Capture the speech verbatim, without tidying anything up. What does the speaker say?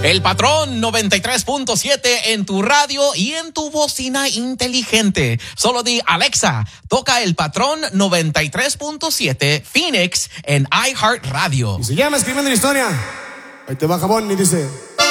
El Patrón noventa y tres punto siete en tu radio y en tu bocina inteligente. Solo di Alexa, toca El Patrón noventa y tres punto siete Phoenix en iHeartRadio. Y se llama Escribiendo la Historia. Ahí te va Jabón y dice...